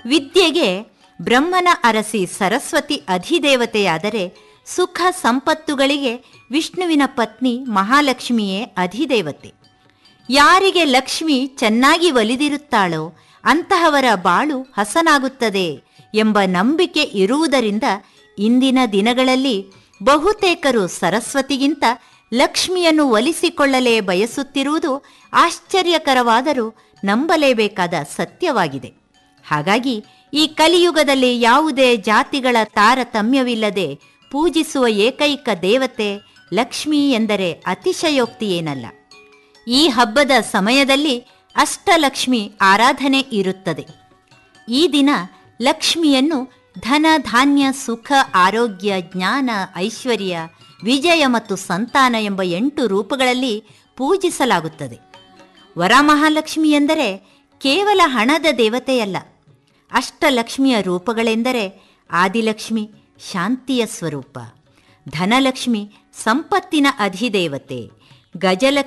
ವಿದ್ಯೆಗೆ ಬ್ರಹ್ಮನ ಅರಸಿ ಸರಸ್ವತಿ ಅಧಿದೇವತೆಯಾದರೆ, ಸುಖ ಸಂಪತ್ತುಗಳಿಗೆ ವಿಷ್ಣುವಿನ ಪತ್ನಿ ಮಹಾಲಕ್ಷ್ಮಿಯೇ ಅಧಿದೇವತೆ. ಯಾರಿಗೆ ಲಕ್ಷ್ಮಿ ಚೆನ್ನಾಗಿ ಒಲಿದಿರುತ್ತಾಳೋ ಅಂತಹವರ ಬಾಳು ಹಸನಾಗುತ್ತದೆ ಎಂಬ ನಂಬಿಕೆ ಇರುವುದರಿಂದ ಇಂದಿನ ದಿನಗಳಲ್ಲಿ ಬಹುತೇಕರು ಸರಸ್ವತಿಗಿಂತ ಲಕ್ಷ್ಮಿಯನ್ನು ಒಲಿಸಿಕೊಳ್ಳಲೇ ಬಯಸುತ್ತಿರುವುದು ಆಶ್ಚರ್ಯಕರವಾದರೂ ನಂಬಲೇಬೇಕಾದ ಸತ್ಯವಾಗಿದೆ. ಹಾಗಾಗಿ ಈ ಕಲಿಯುಗದಲ್ಲಿ ಯಾವುದೇ ಜಾತಿಗಳ ತಾರತಮ್ಯವಿಲ್ಲದೆ ಪೂಜಿಸುವ ಏಕೈಕ ದೇವತೆ ಲಕ್ಷ್ಮೀ ಎಂದರೆ ಅತಿಶಯೋಕ್ತಿಯೇನಲ್ಲ. ಈ ಹಬ್ಬದ ಸಮಯದಲ್ಲಿ ಅಷ್ಟಲಕ್ಷ್ಮಿ ಆರಾಧನೆ ಇರುತ್ತದೆ. ಈ ದಿನ ಲಕ್ಷ್ಮಿಯನ್ನು ಧನ, ಧಾನ್ಯ, ಸುಖ, ಆರೋಗ್ಯ, ಜ್ಞಾನ, ಐಶ್ವರ್ಯ, ವಿಜಯ ಮತ್ತು ಸಂತಾನ ಎಂಬ 8 ರೂಪಗಳಲ್ಲಿ ಪೂಜಿಸಲಾಗುತ್ತದೆ. ವರಮಹಾಲಕ್ಷ್ಮಿ ಎಂದರೆ ಕೇವಲ ಹಣದ ದೇವತೆಯಲ್ಲ. ಅಷ್ಟಲಕ್ಷ್ಮಿಯ ರೂಪಗಳೆಂದರೆ ಆದಿಲಕ್ಷ್ಮಿ ಶಾಂತಿಯ ಸ್ವರೂಪ, ಧನಲಕ್ಷ್ಮಿ ಸಂಪತ್ತಿನ ಅಧಿದೇವತೆ, ಗಜಲಕ್ಷ್ಮಿ